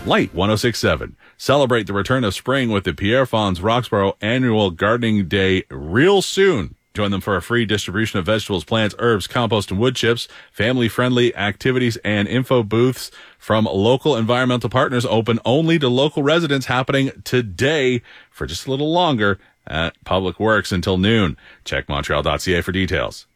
Light 106.7. Celebrate the return of spring with the Pierre Fonds Roxborough Annual Gardening Day real soon. Join them for a free distribution of vegetables, plants, herbs, compost, and wood chips, family-friendly activities, and info booths from local environmental partners open only to local residents, happening today for just a little longer at Public Works until noon. Check Montreal.ca for details.